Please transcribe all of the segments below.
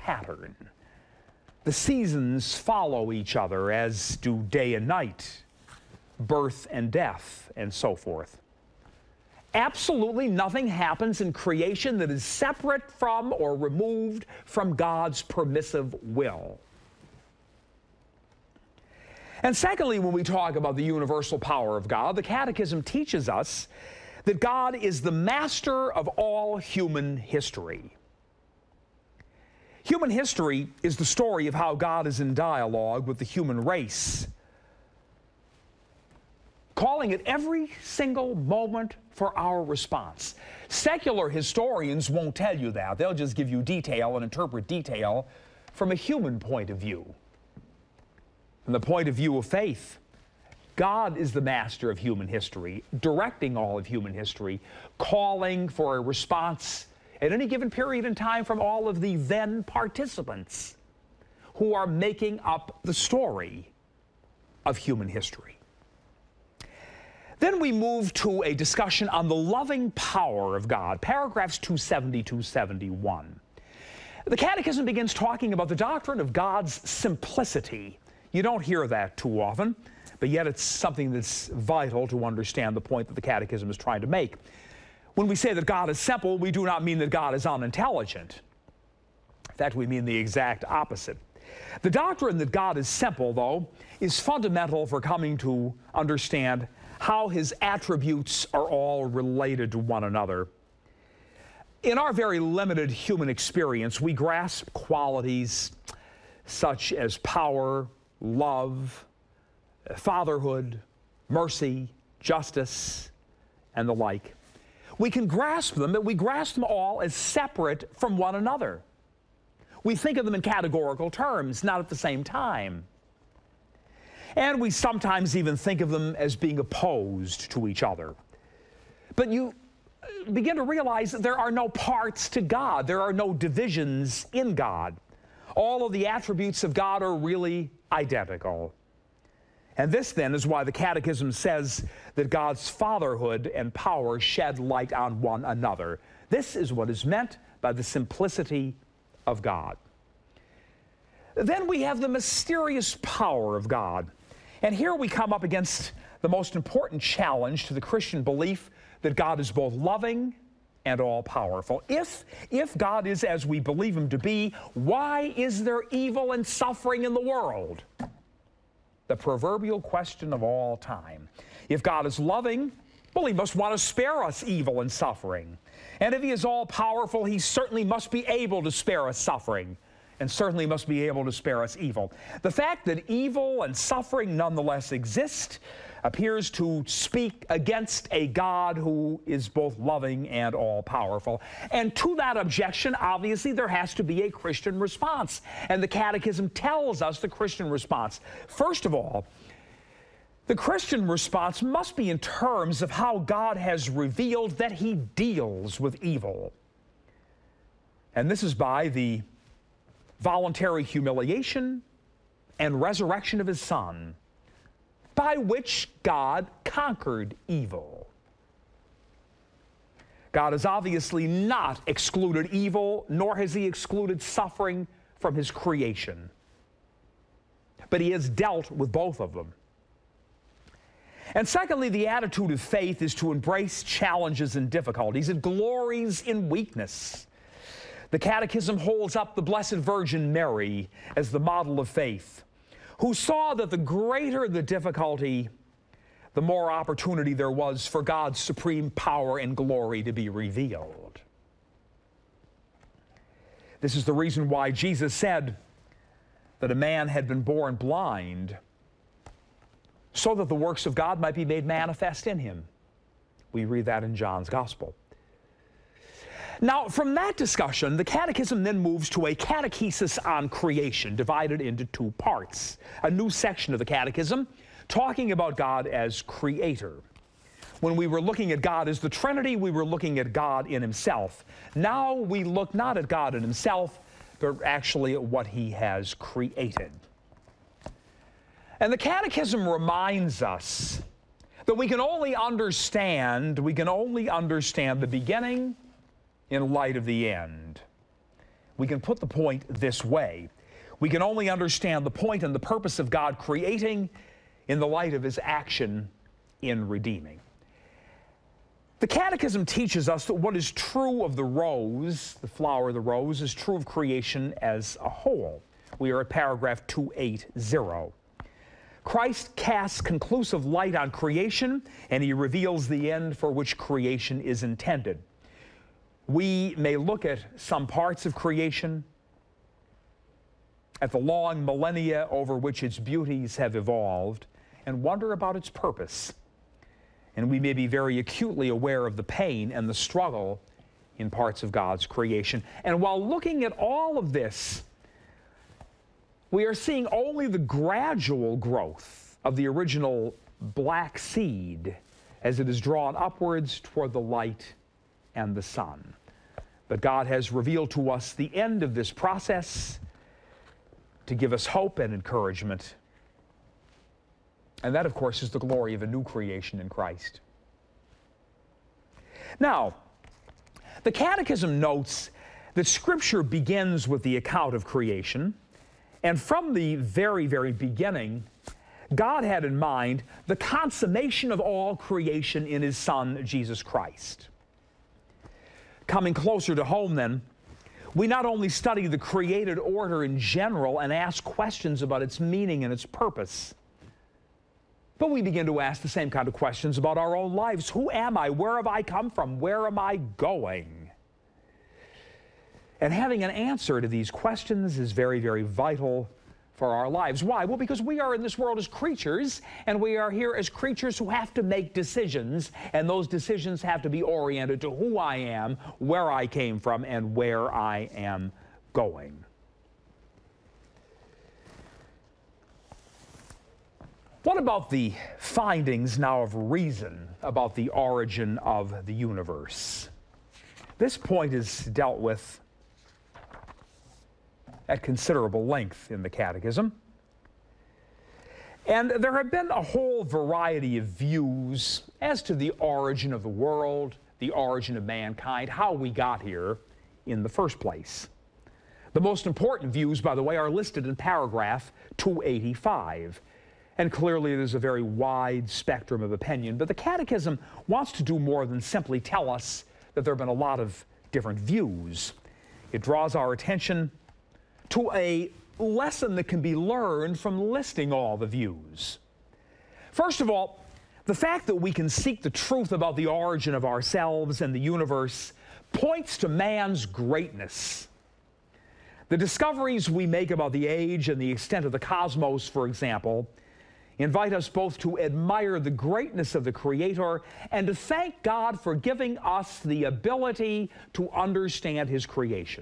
pattern. The seasons follow each other, as do day and night, birth and death, and so forth. Absolutely nothing happens in creation that is separate from or removed from God's permissive will. And secondly, when we talk about the universal power of God, the Catechism teaches us that God is the master of all human history. Human history is the story of how God is in dialogue with the human race, calling at every single moment for our response. Secular historians won't tell you that. They'll just give you detail and interpret detail from a human point of view. From the point of view of faith, God is the master of human history, directing all of human history, calling for a response at any given period in time from all of the then participants who are making up the story of human history. Then we move to a discussion on the loving power of God, paragraphs 270, 271. The Catechism begins talking about the doctrine of God's simplicity. You don't hear that too often, but yet it's something that's vital to understand the point that the Catechism is trying to make. When we say that God is simple, we do not mean that God is unintelligent. In fact, we mean the exact opposite. The doctrine that God is simple, though, is fundamental for coming to understand how His attributes are all related to one another. In our very limited human experience, we grasp qualities such as power, love, fatherhood, mercy, justice, and the like. We can grasp them, but we grasp them all as separate from one another. We think of them in categorical terms, not at the same time. And we sometimes even think of them as being opposed to each other. But you begin to realize that there are no parts to God. There are no divisions in God. All of the attributes of God are really identical. And this, then, is why the Catechism says that God's fatherhood and power shed light on one another. This is what is meant by the simplicity of God. Then we have the mysterious power of God. And here we come up against the most important challenge to the Christian belief that God is both loving and all-powerful. If God is as we believe Him to be, why is there evil and suffering in the world? The proverbial question of all time. If God is loving, well, He must want to spare us evil and suffering. And if He is all-powerful, He certainly must be able to spare us suffering, and certainly must be able to spare us evil. The fact that evil and suffering nonetheless exist appears to speak against a God who is both loving and all-powerful. And to that objection, obviously, there has to be a Christian response. And the Catechism tells us the Christian response. First of all, the Christian response must be in terms of how God has revealed that He deals with evil. And this is by the voluntary humiliation and resurrection of His Son, by which God conquered evil. God has obviously not excluded evil, nor has He excluded suffering from His creation. But He has dealt with both of them. And secondly, the attitude of faith is to embrace challenges and difficulties. It glories in weakness. The Catechism holds up the Blessed Virgin Mary as the model of faith, who saw that the greater the difficulty, the more opportunity there was for God's supreme power and glory to be revealed. This is the reason why Jesus said that a man had been born blind so that the works of God might be made manifest in him. We read that in John's Gospel. Now, from that discussion, the Catechism then moves to a catechesis on creation, divided into two parts. A new section of the Catechism talking about God as Creator. When we were looking at God as the Trinity, we were looking at God in Himself. Now we look not at God in Himself, but actually at what He has created. And the Catechism reminds us that we can only understand the beginning in light of the end. we can put the point this way. We can only understand the point and the purpose of God creating in the light of His action in redeeming. The Catechism teaches us that what is true of the rose, the flower of the rose, is true of creation as a whole. We are at paragraph 280. Christ casts conclusive light on creation, and He reveals the end for which creation is intended. We may look at some parts of creation, at the long millennia over which its beauties have evolved, and wonder about its purpose. And we may be very acutely aware of the pain and the struggle in parts of God's creation. And while looking at all of this, we are seeing only the gradual growth of the original black seed as it is drawn upwards toward the light and the sun. But God has revealed to us the end of this process to give us hope and encouragement. And that, of course, is the glory of a new creation in Christ. Now, the Catechism notes that Scripture begins with the account of creation, and from the very, very beginning, God had in mind the consummation of all creation in His Son, Jesus Christ. Coming closer to home, then, we not only study the created order in general and ask questions about its meaning and its purpose, but we begin to ask the same kind of questions about our own lives. Who am I? Where have I come from? Where am I going? And having an answer to these questions is very, very vital for our lives. Why? Well, because we are in this world as creatures, and we are here as creatures who have to make decisions, and those decisions have to be oriented to who I am, where I came from, and where I am going. What about the findings now of reason about the origin of the universe? This point is dealt with at considerable length in the Catechism. And there have been a whole variety of views as to the origin of the world, the origin of mankind, how we got here in the first place. The most important views, by the way, are listed in paragraph 285. And clearly there's a very wide spectrum of opinion, but the Catechism wants to do more than simply tell us that there have been a lot of different views. It draws our attention to a lesson that can be learned from listing all the views. First of all, the fact that we can seek the truth about the origin of ourselves and the universe points to man's greatness. The discoveries we make about the age and the extent of the cosmos, for example, invite us both to admire the greatness of the Creator and to thank God for giving us the ability to understand His creation.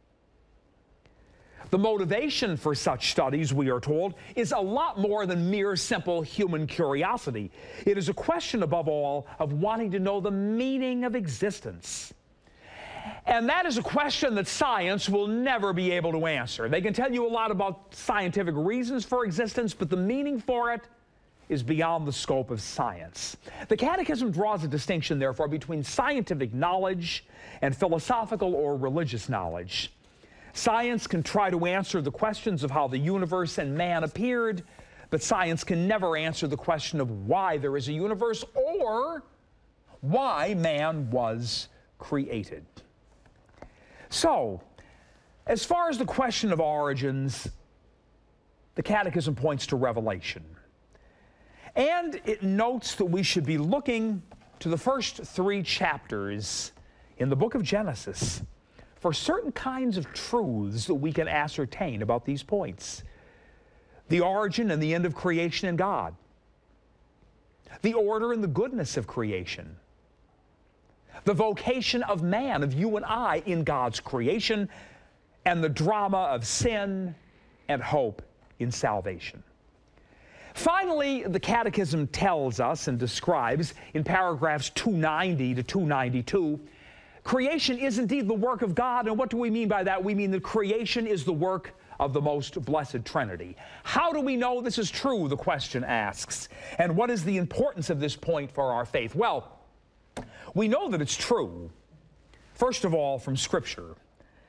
The motivation for such studies, we are told, is a lot more than mere simple human curiosity. It is a question, above all, of wanting to know the meaning of existence. And that is a question that science will never be able to answer. They can tell you a lot about scientific reasons for existence, but the meaning for it is beyond the scope of science. The Catechism draws a distinction, therefore, between scientific knowledge and philosophical or religious knowledge. Science can try to answer the questions of how the universe and man appeared, but science can never answer the question of why there is a universe or why man was created. So, as far as the question of origins, the Catechism points to Revelation. And it notes that we should be looking to the first 3 chapters in the book of Genesis for certain kinds of truths that we can ascertain about these points. The origin and the end of creation in God. The order and the goodness of creation. The vocation of man, of you and I, in God's creation, and the drama of sin and hope in salvation. Finally, the Catechism tells us and describes in paragraphs 290 to 292, creation is indeed the work of God. And what do we mean by that? We mean that creation is the work of the most blessed Trinity. How do we know this is true, the question asks. And what is the importance of this point for our faith? Well, we know that it's true, first of all, from Scripture.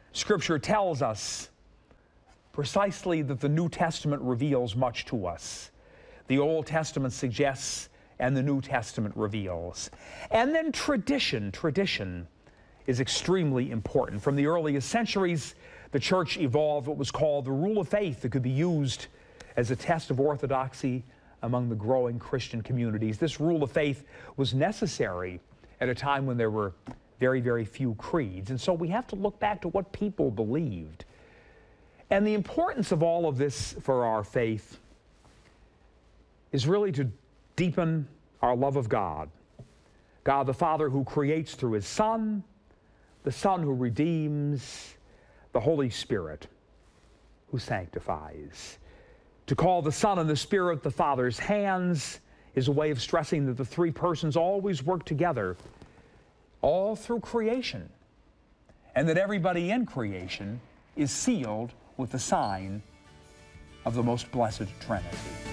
Scripture tells us precisely that the New Testament reveals much to us. The Old Testament suggests, and the New Testament reveals. And then tradition. Tradition is extremely important. From the earliest centuries, the church evolved what was called the rule of faith that could be used as a test of orthodoxy among the growing Christian communities. This rule of faith was necessary at a time when there were very, very few creeds. And so we have to look back to what people believed. And the importance of all of this for our faith is really to deepen our love of God. God the Father who creates through His Son, the Son who redeems, the Holy Spirit who sanctifies. To call the Son and the Spirit the Father's hands is a way of stressing that the three persons always work together all through creation, and that everybody in creation is sealed with the sign of the most blessed Trinity.